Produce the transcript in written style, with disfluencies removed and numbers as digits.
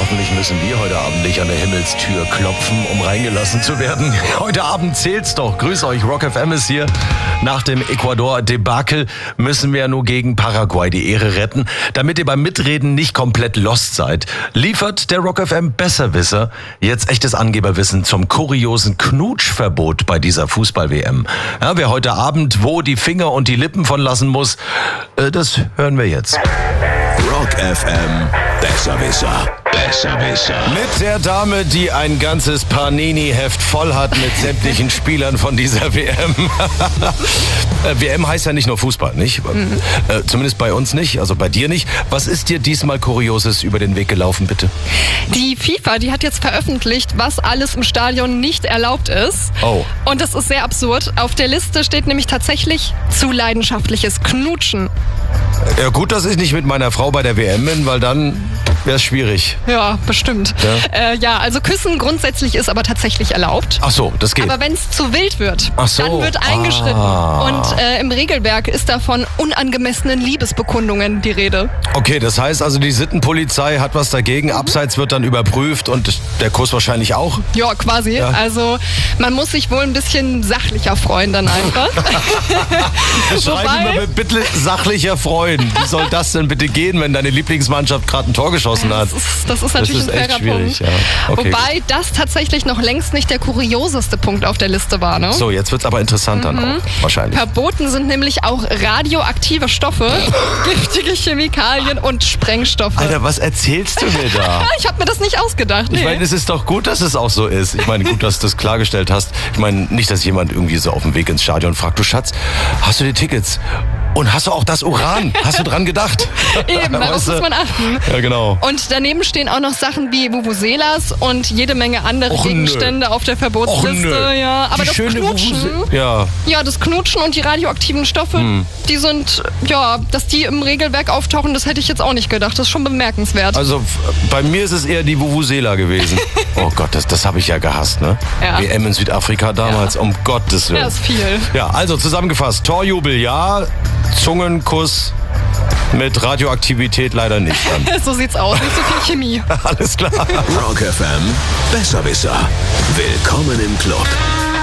hoffentlich müssen wir heute Abend nicht an der Himmelstür klopfen, um reingelassen zu werden. Heute Abend zählt's doch. Grüß euch, Rock FM ist hier. Nach dem Ecuador-Debakel müssen wir nur gegen Paraguay die Ehre retten. Damit ihr beim Mitreden nicht komplett lost seid, liefert der Rock FM Besserwisser jetzt echtes Angeberwissen zum kuriosen Knutschverbot bei dieser Fußball-WM. Ja, wer heute Abend wo die Finger und die Lippen von lassen muss, das hören wir jetzt. Rock FM Besserwisser. Besserwisser. Mit der Dame, die ein ganzes Panini-Heft voll hat mit sämtlichen Spielern von dieser WM. WM heißt ja nicht nur Fußball, nicht? Zumindest bei uns nicht, also bei dir nicht. Was ist dir diesmal Kurioses über den Weg gelaufen, bitte? Die FIFA, die hat jetzt veröffentlicht, was alles im Stadion nicht erlaubt ist. Oh. Und das ist sehr absurd. Auf der Liste steht nämlich tatsächlich zu leidenschaftliches Knutschen. Ja, gut, dass ich nicht mit meiner Frau bei der WM bin, weil dann wäre es schwierig. Ja, bestimmt. Ja? Also Küssen grundsätzlich ist aber tatsächlich erlaubt. Ach so, das geht. Aber wenn es zu wild wird, Ach so. dann wird eingeschritten. Und im Regelwerk ist da von unangemessenen Liebesbekundungen die Rede. Okay, das heißt also, die Sittenpolizei hat was dagegen. Abseits wird dann überprüft und der Kuss wahrscheinlich auch? Ja, quasi. Ja. Also man muss sich wohl ein bisschen sachlicher freuen dann einfach. Schreiben wir bitte sachlicher freuen. Wie soll das denn bitte gehen, wenn deine Lieblingsmannschaft gerade ein Tor geschossen hat? Das ist natürlich ein fairer Punkt. Ja. Okay, Wobei gut. das tatsächlich noch längst nicht der kurioseste Punkt auf der Liste war. Ne? So, jetzt wird's aber interessant dann auch, wahrscheinlich. Verboten sind nämlich auch radioaktive Stoffe, giftige Chemikalien und Sprengstoffe. Alter, was erzählst du mir da? Ich habe mir das nicht ausgedacht. Ich meine, es ist doch gut, dass es auch so ist. Ich meine, gut, dass du das klargestellt hast. Ich meine, nicht, dass jemand irgendwie so auf dem Weg ins Stadion fragt, du Schatz, hast du die Tickets? Und hast du auch das Uran? Hast du dran gedacht? Eben, darauf Weißt du? muss man achten. Ja, genau. Und daneben stehen auch noch Sachen wie Vuvuzelas und jede Menge andere Och, nö. Gegenstände auf der Verbotsliste. nö. Ja, aber Die das schöne Knutschen, Ja. das Knutschen und die radioaktiven Stoffe, die sind, dass die im Regelwerk auftauchen, das hätte ich jetzt auch nicht gedacht. Das ist schon bemerkenswert. Also bei mir ist es eher die Vuvuzela gewesen. Oh Gott, das habe ich ja gehasst, ne? Ja. WM in Südafrika damals, um Gottes Willen. Ja, ist viel. Ja, also zusammengefasst, Torjubel ja, Zungenkuss mit Radioaktivität leider nicht. Dann. So sieht's aus, nicht so viel Chemie. Alles klar. Rock FM Besserwisser. Willkommen im Club.